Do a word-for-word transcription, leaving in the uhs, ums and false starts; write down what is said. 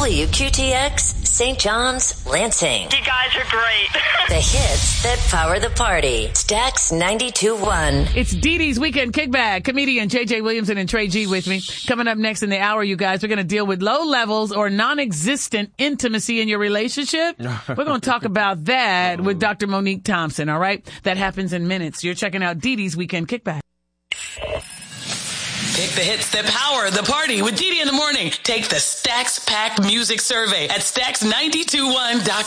W Q T X, Saint John's, Lansing. You guys are great. The hits that power the party. Stax ninety-two point one. It's Dee Dee's Weekend Kickback. Comedian J J Williamson and Trey G with me. Coming up next in the hour, you guys, we're going to deal with low levels or non-existent intimacy in your relationship. We're going to talk about that with Doctor Monique Thompson, all right? That happens in minutes. You're checking out Dee Dee's Weekend Kickback. Pick the hits that power the party with Dee Dee in the morning. Take the Stax Pack Music Survey at stax nine two one dot com.